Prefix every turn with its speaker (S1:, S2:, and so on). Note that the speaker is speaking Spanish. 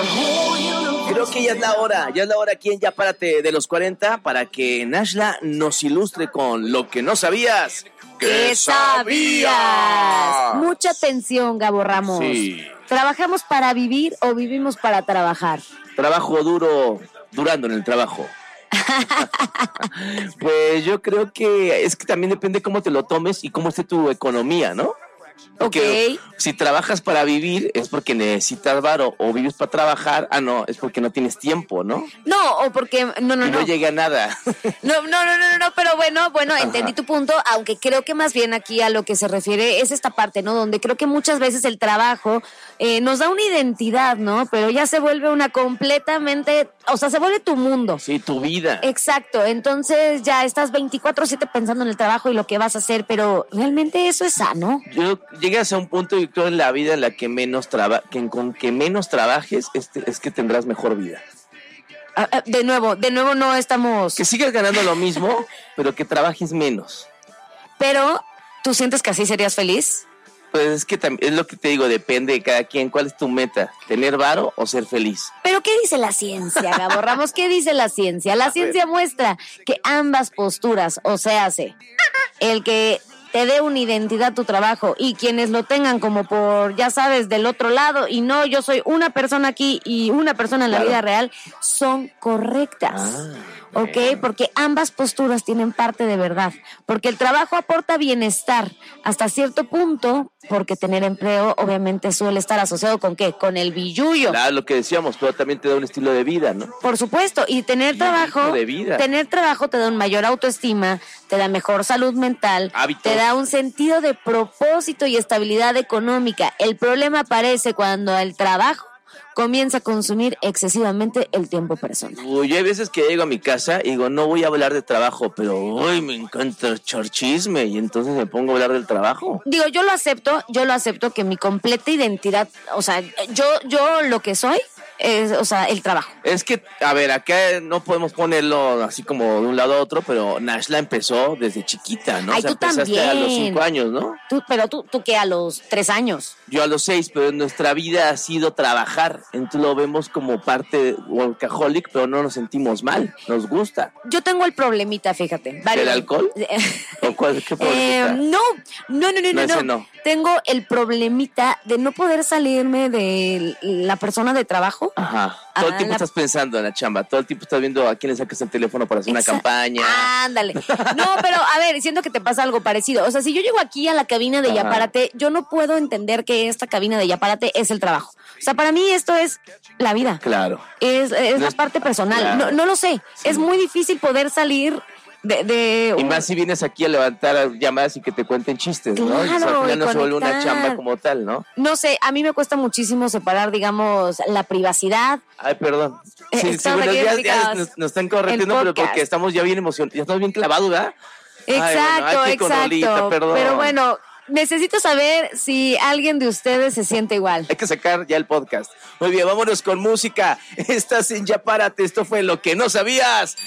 S1: Creo que ya es la hora aquí en Ya Párate de los 40 para que Nashla nos ilustre con lo que no sabías.
S2: ¿Qué sabías? Mucha atención, Gabo Ramos.
S1: Sí.
S2: ¿Trabajamos para vivir o vivimos para trabajar?
S1: Trabajo duro, durando en el trabajo. Pues yo creo que es que también depende cómo te lo tomes y cómo esté tu economía, ¿no? Porque si trabajas para vivir es porque necesitas varo, o vives para trabajar, no, es porque no tienes tiempo, ¿no?
S2: No, o porque no
S1: llega a nada.
S2: No, pero bueno, entendí tu punto, aunque creo que más bien aquí a lo que se refiere es esta parte, ¿no? Donde creo que muchas veces el trabajo nos da una identidad, ¿no? Pero ya se vuelve una completamente, o sea, se vuelve tu mundo.
S1: Sí, tu vida.
S2: Exacto, entonces ya estás 24/7 pensando en el trabajo y lo que vas a hacer, pero ¿realmente eso es sano?
S1: Llegas a un punto y tú en la vida en la que menos con que menos trabajes es que tendrás mejor vida.
S2: De nuevo no estamos...
S1: Que sigas ganando lo mismo, pero que trabajes menos.
S2: Pero, ¿tú sientes que así serías feliz?
S1: Pues es que es lo que te digo, depende de cada quien. ¿Cuál es tu meta? ¿Tener varo o ser feliz?
S2: ¿Pero qué dice la ciencia, Gabo Ramos? ¿Qué dice la ciencia? La ciencia muestra que ambas posturas, o sea, el que te dé una identidad tu trabajo y quienes lo tengan como por, ya sabes, del otro lado y no, yo soy una persona aquí y una persona en la vida real, son correctas. ¿Ok? Porque ambas posturas tienen parte de verdad. Porque el trabajo aporta bienestar hasta cierto punto, porque tener empleo obviamente suele estar asociado ¿con qué? Con el billullo.
S1: Claro, lo que decíamos, pero también te da un estilo de vida, ¿no?
S2: Por supuesto, y tener trabajo te da un mayor autoestima, te da mejor salud mental,
S1: hábitos,
S2: te da un sentido de propósito y estabilidad económica. El problema aparece cuando el trabajo comienza a consumir excesivamente el tiempo personal.
S1: Yo hay veces que llego a mi casa y digo, no voy a hablar de trabajo, pero me encanta echar chisme y entonces me pongo a hablar del trabajo.
S2: Digo, yo lo acepto que mi completa identidad, o sea, yo lo que soy es, o sea, el trabajo.
S1: Es que, a ver, acá no podemos ponerlo así como de un lado a otro, pero Nashla empezó desde chiquita, ¿no?
S2: Ay,
S1: o sea,
S2: tú también.
S1: A los 5 años, ¿no?
S2: Pero tú ¿qué? ¿A los 3 años?
S1: Yo a los 6, pero nuestra vida ha sido trabajar. Entonces lo vemos como parte de workaholic, pero no nos sentimos mal, nos gusta.
S2: Yo tengo el problemita, fíjate.
S1: ¿El alcohol? ¿O qué problemita?
S2: No. Tengo el problemita de no poder salirme de la persona de trabajo.
S1: Ajá. Todo el tiempo estás pensando en la chamba, todo el tiempo estás viendo a quién le sacas el teléfono para hacer una campaña.
S2: Ándale. No, pero a ver, siento que te pasa algo parecido. O sea, si yo llego aquí a la cabina de Ya Párate, yo no puedo entender que esta cabina de Ya Párate es el trabajo. O sea, para mí esto es la vida.
S1: Claro.
S2: Es la parte personal. Claro. No lo sé. Sí. Es muy difícil poder salir
S1: y más si vienes aquí a levantar llamadas y que te cuenten chistes, ¿no?
S2: Claro,
S1: y al final no se vuelve una chamba como tal, ¿no?
S2: No sé, a mí me cuesta muchísimo separar, digamos, la privacidad.
S1: Ay, perdón. Sí, buenos días, ya nos están corrigiendo, pero porque estamos ya bien emocionados, ya estamos bien clavados, ¿verdad?
S2: Exacto. Pero bueno, necesito saber si alguien de ustedes se siente igual.
S1: Hay que sacar ya el podcast. Muy bien, vámonos con música. Estás en Ya Párate, esto fue Lo que no sabías.